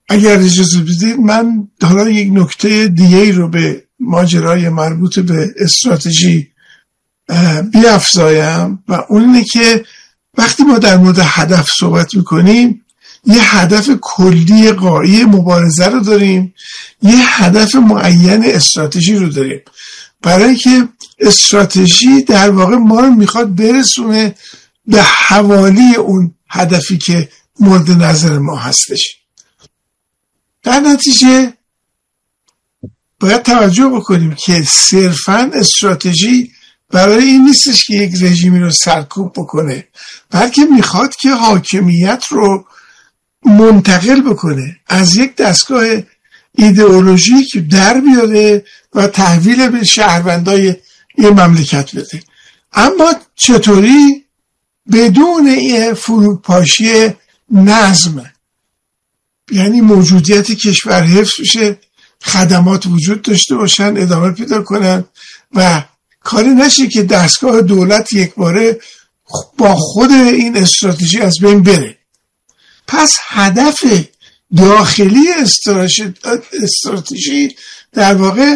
اگر اجازه بدید من حالا یک نکته دیگه رو به ماجرای مربوط به استراتژی بیافزایم و اون اینه که وقتی ما در مورد هدف صحبت میکنیم یه هدف کلی غایی مبارزه رو داریم، یه هدف معین استراتژی رو داریم. برای اینکه استراتژی در واقع ما رو میخواد برسونه به حوالی اون هدفی که مورد نظر ما هستش. در نتیجه باید توجه بکنیم که صرفاً استراتژی برای این نیستش که یک رژیمی رو سرکوب بکنه، بلکه میخواد که حاکمیت رو منتقل بکنه، از یک دستگاه ایدئولوژیک در بیاره و تحویل به شهروندای یه مملکت بده. اما چطوری؟ بدون یه فروپاشی نظم، یعنی موجودیت کشور حفظ بشه، خدمات وجود داشته باشن، ادامه پیدا کنن و کاری نشه که دستگاه دولت یک باره با خود این استراتژی از بین بره. پس هدف داخلی استراتژی در واقع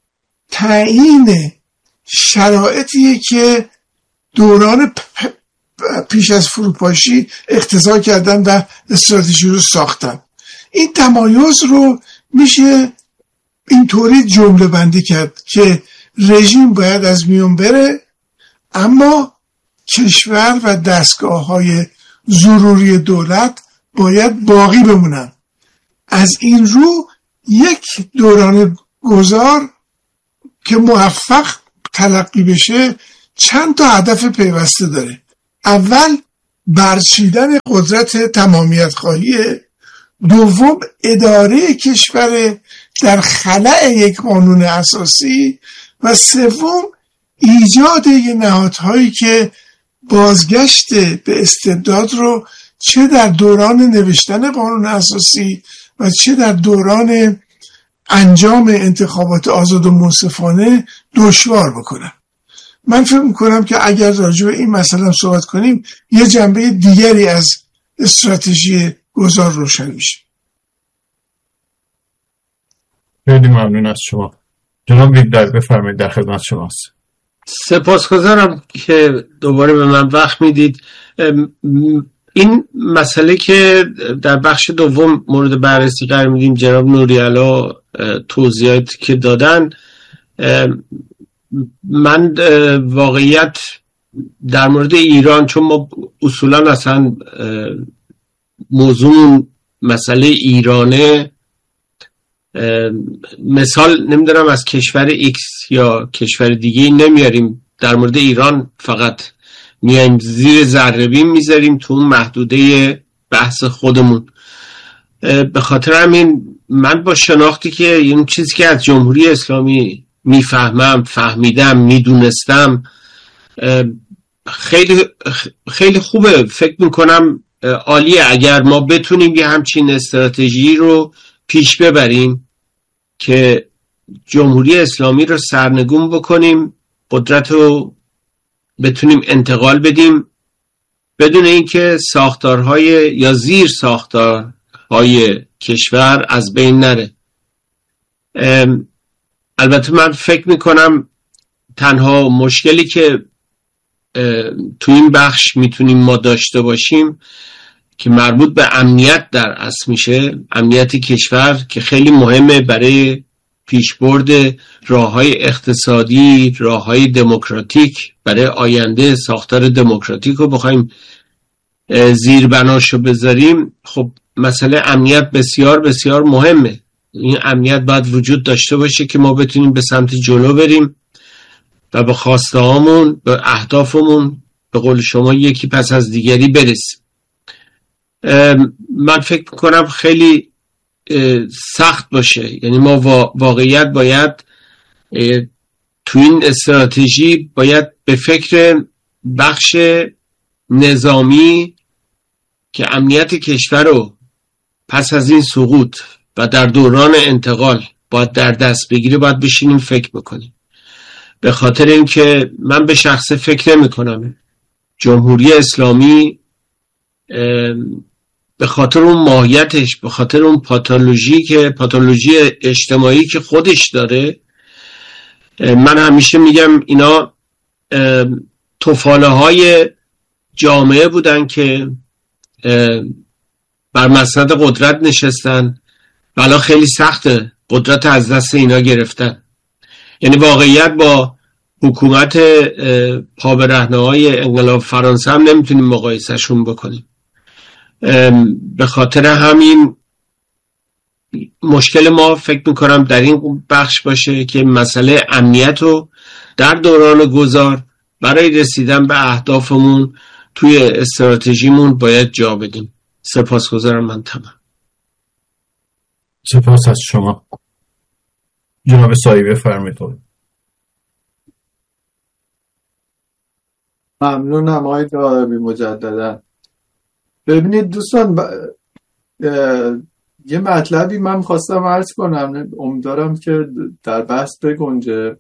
تعیین شرایطیه که دوران پیش از فروپاشی اقتضا کردن و استراتژی رو ساختن. این تمایز رو میشه اینطوری جمله بندی کرد که رژیم باید از میون بره، اما کشور و دستگاه‌های ضروری دولت باید باقی بمونن. از این رو یک دوران گذار که موفق تلقی بشه چند تا هدف پیوسته داره. اول برچیدن قدرت تمامیت خواهیه، دوم اداره کشور در خلأ یک قانون اساسی و سوم ایجاد یه نهادهایی که بازگشت به استبداد رو چه در دوران نوشتن قانون اساسی و چه در دوران انجام انتخابات آزاد و منصفانه دشوار بکنن. من فکر میکنم که اگر راجع به این مسئله صحبت کنیم یه جنبه دیگری از استراتژی گذار روشن میشه. خیلی ممنون از شما جناب ویگدال، بفرمایید، در خدمت شماست. سپاسگزارم که دوباره به من وقت میدید. این مسئله که در بخش دوم مورد بررسی قرار میدیم، جناب نوری‌علا توضیحاتی که دادن، من واقعیت در مورد ایران، چون ما اصولا اصلا موضوع مسئله ایرانه، مثال نمیدونم از کشور ایکس یا کشور دیگه نمیاریم، در مورد ایران فقط میایم زیر ذره‌بین میذاریم تو اون محدوده بحث خودمون. به خاطر همین من با شناختی که این چیزی که از جمهوری اسلامی میفهمم، فهمیدم، میدونستم، خیلی خیلی خوبه. فکر میکنم عالیه اگر ما بتونیم یه همچین استراتژی رو پیش ببریم که جمهوری اسلامی رو سرنگون بکنیم، قدرت رو بتونیم انتقال بدیم بدون اینکه ساختارهای یا زیر ساختارهای کشور از بین نره. البته من فکر میکنم تنها مشکلی که تو این بخش میتونیم ما داشته باشیم که مربوط به امنیت در اصل میشه، امنیت کشور که خیلی مهمه برای پیشبرد راه‌های اقتصادی، راه‌های دموکراتیک، برای آینده ساختار دموکراتیک رو بخوایم زیربناشو بذاریم. خب مسئله امنیت بسیار بسیار مهمه. این امنیت باید وجود داشته باشه که ما بتونیم به سمت جلو بریم و به خواسته هامون، به اهدافمون به قول شما یکی پس از دیگری برسیم. من فکر کنم خیلی سخت باشه، یعنی ما واقعیت باید تو این استراتژی باید به فکر بخش نظامی که امنیت کشور رو پس از این سقوط و در دوران انتقال باید در دست بگیره، باید بشینیم فکر بکنیم. به خاطر اینکه من به شخصه فکر نمی کنم جمهوری اسلامی به خاطر اون ماهیتش، به خاطر اون پاتولوژی اجتماعی که خودش داره. من همیشه میگم اینا تفاله های جامعه بودن که بر مسند قدرت نشستن و الان خیلی سخته قدرت از دست اینا گرفتن. یعنی واقعیت با حکومت پابرهنه‌های انقلاب فرانسه هم نمیتونیم مقایسهشون بکنیم. به خاطر همین مشکل ما فکر میکنم در این بخش باشه که مسئله امنیت رو در دوران گذار برای رسیدن به اهدافمون توی استراتژیمون باید جا بدیم. سپاسگزارم. من تمام. سپاس از شما. جناب سایی بفرمایید. ممنونم آقای داربی مجددا. ببینید دوستان، یه مطلبی من خواستم عرض کنم، امیدوارم که در بحث بگنجه.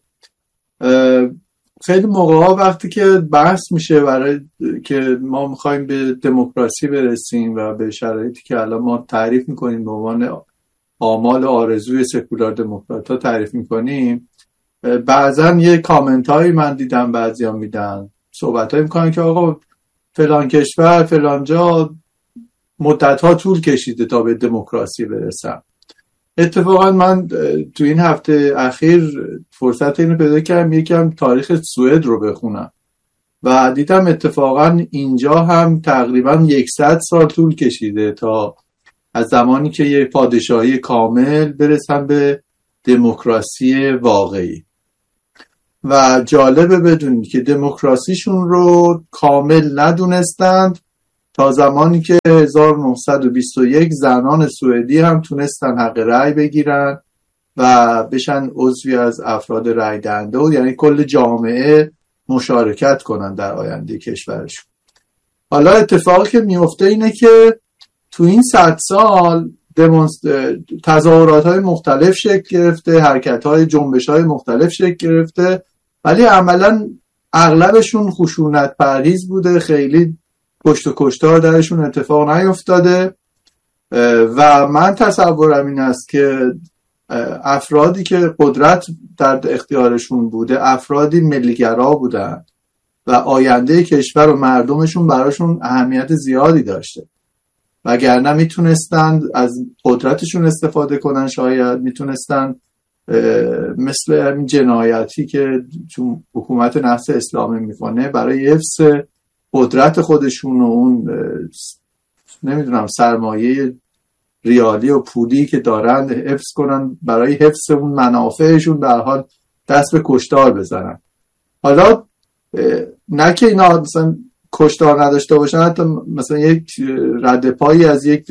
خیلی موقعا وقتی که بحث میشه برای که ما میخوایم به دموکراسی برسیم و به شرایطی که الان ما تعریف میکنیم به عنوان آمال آرزوی سکولار دموکرات ها تعریف میکنیم، بعضا یه کامنت هایی من دیدم بعضی ها میدن، صحبت هایی میکنن که آقا فلان کشور فلان جا مدت ها طول کشیده تا به دموکراسی برسن. اتفاقا من تو این هفته اخیر فرصت اینو پیدا کردم یکم تاریخ سوئد رو بخونم و دیدم اتفاقا اینجا هم تقریبا 100 سال طول کشیده تا از زمانی که یه پادشاهی کامل برسن به دموکراسی واقعی. و جالبه بدونید که دموکراسیشون رو کامل ندونستند تا زمانی که 1921 زنان سوئدی هم تونستن حق رأی بگیرن و بشن عضوی از افراد رأی دهنده و یعنی کل جامعه مشارکت کنن در آینده کشورشون. حالا اتفاقی که میفته اینه که تو این 100 سال تظاهرات های مختلف شکل گرفته، حرکت های جنبش های مختلف شکل گرفته، ولی عملا اغلبشون خشونت پرهیز بوده، خیلی کشت و کشتار درشون اتفاق نیفتاده. و من تصورم این است که افرادی که قدرت در اختیارشون بوده افرادی ملیگرا بودن و آینده کشور و مردمشون براشون اهمیت زیادی داشته، وگرنه میتونستند از قدرتشون استفاده کنن، شاید میتونستن مثل همین جنایتی که چون حکومت نفس اسلامی میکنه برای حفظ قدرت خودشون و اون نمیدونم سرمایه ریالی و پولی که دارن حفظ کنن، برای حفظ اون منافعشون در حال دست به کشتار بزنن. حالا نه که اینا مثلا کشتار نداشته باشن، حتی مثلا یک رد پایی از یک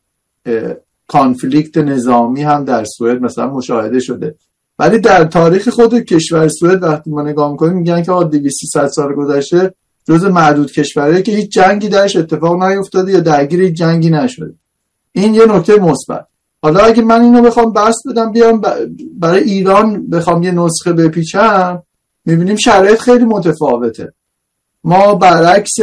کانفلیکت نظامی هم در سوئد مثلا مشاهده شده، ولی در تاریخ خود کشور سوئد وقتی ما نگاه میکنیم میگن که 200-300 سال گذشته جز معدود کشوریه که هیچ جنگی درش اتفاق نیفتاده یا درگیر هیچ جنگی نشده. این یه نکته مثبت. حالا اگه من اینو بخوام بحث بدم بیام برای ایران بخوام یه نسخه بپیچم، میبینیم شرایط خیلی متفاوته. ما برعکس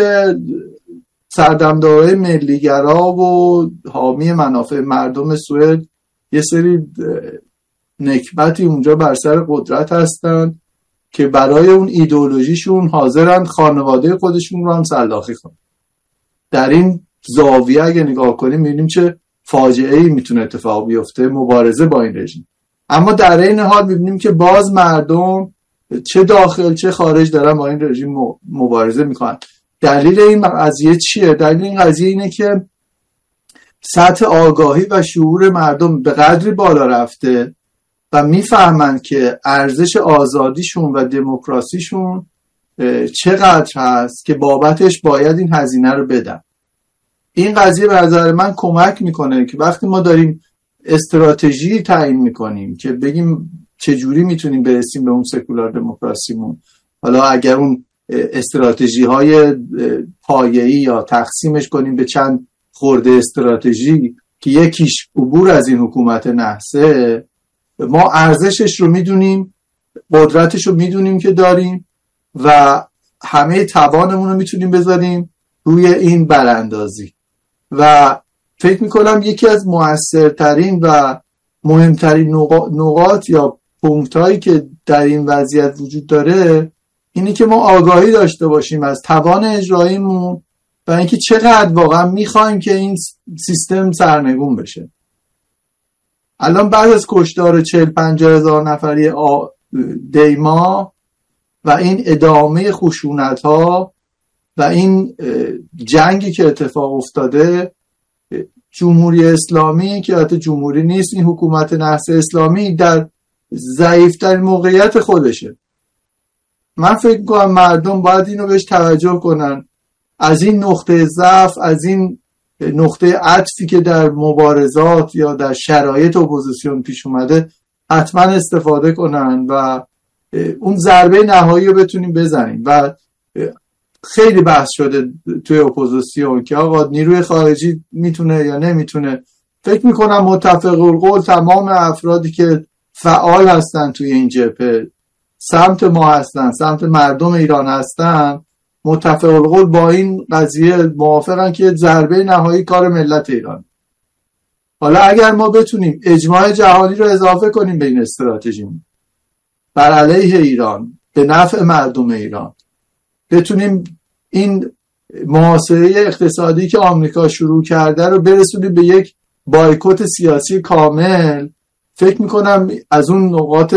سردمدارای ملیگرا و حامی منافع مردم سوئد یه سری نکبتی اونجا بر سر قدرت هستن که برای اون ایدئولوژیشون حاضرن خانواده خودشون رو هم سلاخی کنن. در این زاویه اگه نگاه کنیم می‌بینیم چه فاجعه‌ای میتونه اتفاق بیفته مبارزه با این رژیم. اما در این حال می‌بینیم که باز مردم چه داخل چه خارج دارن با این رژیم مبارزه میکنن. دلیل این قضیه چیه؟ دلیل این قضیه اینه که سطح آگاهی و شعور مردم به قدری بالا رفته و میفهمن که ارزش آزادیشون و دموکراسیشون چقدر هست که بابتش باید این هزینه رو بدن. این قضیه به نظر من کمک میکنه که وقتی ما داریم استراتژی تعیین میکنیم که بگیم چجوری میتونیم برسیم به اون سکولار دموکراسیمون، حالا اگر اون استراتژی های پایه‌ای یا تقسیمش کنیم به چند خورده استراتژی که یکیش عبور از این حکومت نحسه، ما ارزشش رو میدونیم، قدرتش رو میدونیم که داریم و همه توانمون رو میتونیم بذاریم روی این براندازی و فکر میکنم یکی از مؤثرترین و مهمترین نقاط یا پونکت هایی که در این وضعیت وجود داره اینی که ما آگاهی داشته باشیم از توان اجراییمون و اینکه چقدر واقعا میخوایم که این سیستم سرنگون بشه. الان بعد از کشتار 40-50 هزار نفری دیما و این ادامه خشونت ها و این جنگی که اتفاق افتاده، جمهوری اسلامی که حتی جمهوری نیست، این حکومت نحس اسلامی در ضعیفترین موقعیت خودشه. من فکر کنم مردم باید اینو بهش توجه کنن، از این نقطه ضعف، از این نقطه عطفی که در مبارزات یا در شرایط اپوزیسیون پیش اومده حتما استفاده کنن و اون ضربه نهایی رو بتونیم بزنیم. و خیلی بحث شده توی اپوزیسیون که آقا نیروی خارجی میتونه یا نمیتونه. فکر میکنم متفق القول تمام افرادی که فعال هستن توی این جبهه، سمت ما هستن، سمت مردم ایران هستن، متفق القول با این قضیه موافقن که ضربه نهایی کار ملت ایران. حالا اگر ما بتونیم اجماع جهانی رو اضافه کنیم به این استراتژی بر علیه ایران به نفع مردم ایران، بتونیم این محاصره اقتصادی که آمریکا شروع کرده رو برسونیم به یک بایکوت سیاسی کامل، فکر میکنم از اون نقاط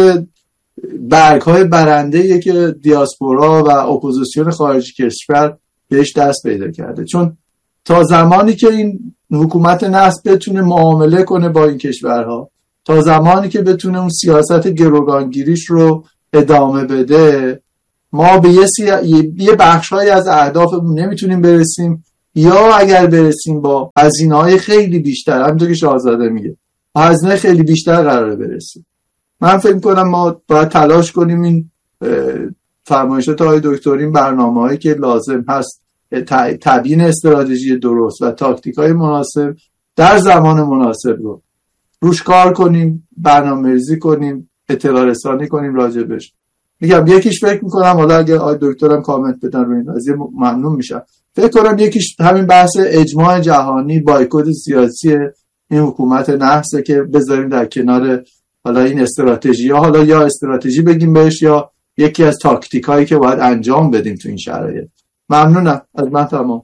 برگ‌های برنده‌ایه که دیاسپورا و اپوزیسیون خارج کشور بهش دست پیدا کرده. چون تا زمانی که این حکومت نحس بتونه معامله کنه با این کشورها، تا زمانی که بتونه اون سیاست گروگانگیریش رو ادامه بده، ما به یه بخش‌هایی از اهدافمون نمیتونیم برسیم، یا اگر برسیم با هزینه‌های خیلی بیشتر، همونطور که شاهزاده میگه هزینه خیلی بیشتر قراره برسیم. من فکر کنم ما باید تلاش کنیم این فرمایشات های دکترین، برنامه‌هایی که لازم هست، تبیین استراتژی درست و تاکتیک های مناسب در زمان مناسب رو روش کار کنیم، برنامه‌ریزی کنیم، اطلاع رسانی کنیم راجبش. میگم یکیش فکر میکنم، حالا اگه آقای دکترم کامنت بدن رو این قضیه ممنون میشم، فکر کنم یکیش همین بحث اجماع جهانی، بایکوت سیاسی این حکومت نحسه که بذاریم در کنار حالا این استراتژی ها، حالا یا استراتژی بگیم بهش یا یکی از تاکتیک هایی که باید انجام بدیم تو این شرایط. ممنونم از من. تمام.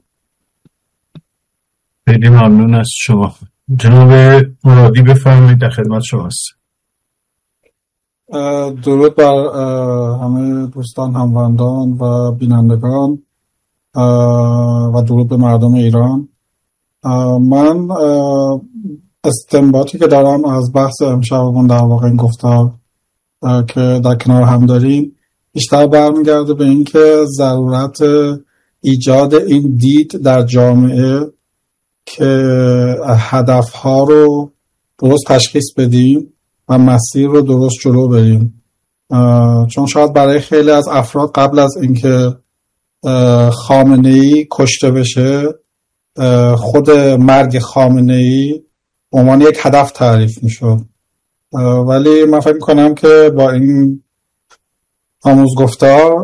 خیلی ممنون از شما. جناب مرادی بفرمایید، در خدمت شما هست. درود بر همه دوستان، هموندان و بینندگان و درود به مردم ایران. من استنباطی که دارم از بحث امشبمون در واقع این گفتار که در کنار هم داریم بیشتر برمیگرده به این که ضرورت ایجاد این دید در جامعه که هدفها رو درست تشخیص بدیم و مسیر رو درست جلو بریم. چون شاید برای خیلی از افراد قبل از اینکه خامنه‌ای کشته بشه، خود مرگ خامنه‌ای به عنوان یک هدف تعریف میشد، ولی من فکر میکنم که با این آموزگفتار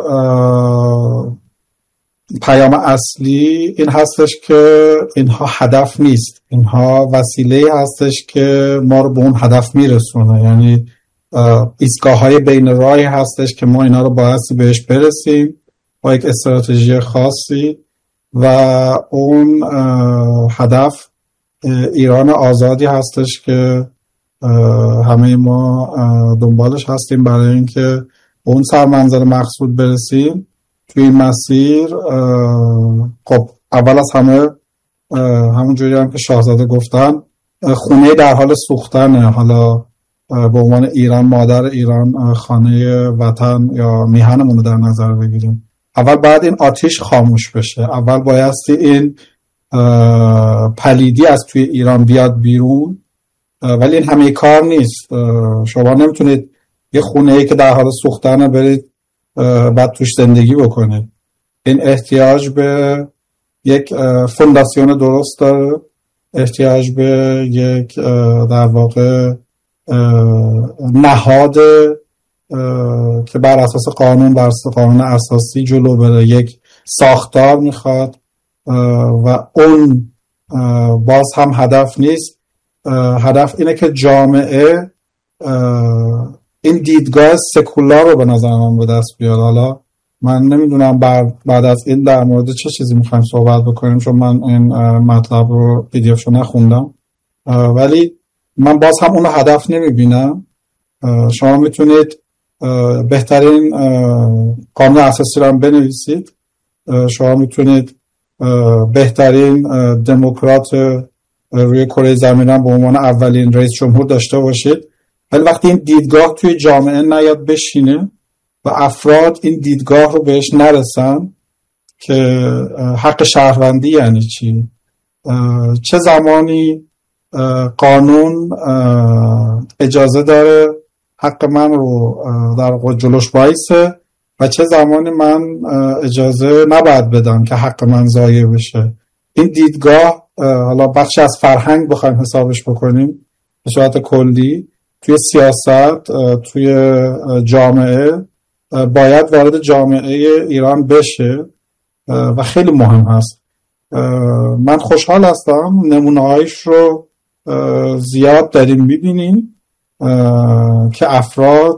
پیام اصلی این هستش که اینها هدف نیست، اینها وسیله هستش که ما رو به اون هدف میرسونه. یعنی ایستگاه‌های بین راهی هستش که ما اینا رو بایستی بهش برسیم با یک استراتژی خاصی و اون هدف ایران آزادی هستش که همه ما دنبالش هستیم برای اینکه اون سرمنزل مقصود برسیم. توی این مسیر خب اول از همه همون جوری هم که شاهزاده گفتن، خونه در حال سوختنه. حالا به عنوان ایران، مادر ایران، خانه وطن یا میهنمون رو در نظر بگیریم، اول باید این آتش خاموش بشه، اول بایستی این پلیدی از توی ایران بیاد بیرون. ولی این همه کار نیست. شما نمیتونید یه خونه‌ای که در حال سوختنه برید بعد توش زندگی بکنید. این احتیاج به یک فونداسیون درست داره، احتیاج به یک در واقع نهاد که بر اساس قانون، بر اساس قانون اساسی جلو بره، یک ساختار میخواد و اون باز هم هدف نیست. هدف اینه که جامعه این دیدگاه سکولار رو به نظر من به دست بیاد. حالا من نمیدونم بعد از این در مورد چه چیزی میخوایم صحبت بکنیم، چون من این مطلب رو PDF شو نخوندم، ولی من باز هم اون هدف نمیبینم. شما میتونید بهترین قانون اساسی رو هم بنویسید، شما میتونید بهترین دموکرات روی کره زمین هم به عنوان اولین رئیس جمهور داشته باشید، ولی وقتی این دیدگاه توی جامعه نیاد بشینه و افراد این دیدگاه رو بهش نرسن که حق شهروندی یعنی چی، چه زمانی قانون اجازه داره حق من رو در جلوش وایسه و چه زمانی من اجازه نباید بدم که حق من ضایع بشه. این دیدگاه حالا بخش از فرهنگ بخوایم حسابش بکنیم به صورت کلی توی سیاست، توی جامعه باید وارد جامعه ایران بشه و خیلی مهم هست. من خوشحال هستم نمونه‌هایش رو زیاد داریم میبینیم که افراد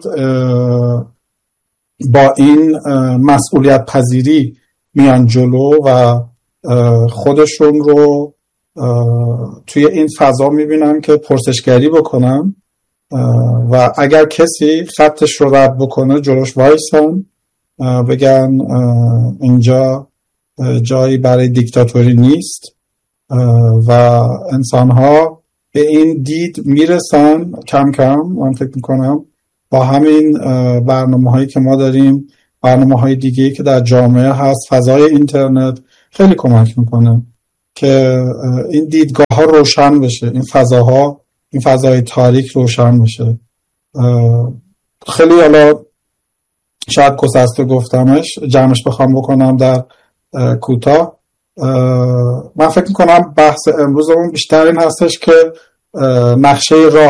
با این مسئولیت پذیری میان جلو و خودشون رو توی این فضا میبینن که پرسشگری بکنن و اگر کسی خطش رو رد بکنه جلوش وایسن، بگن اینجا جایی برای دیکتاتوری نیست و انسان‌ها به این دید میرسن کم کم. من فکر میکنم با همین برنامه‌هایی که ما داریم، برنامه‌های دیگه‌ای که در جامعه هست، فضای اینترنت خیلی کمک میکنه که این دیدگاه‌ها روشن بشه، این فضاها، این فضای تاریک روشن بشه. خیلی حالا شاید گسسته گفتمش، جمعش بخوام بکنم در کوتاه، من فکر میکنم بحث امروزمون بیشتر این هستش که نقشه راه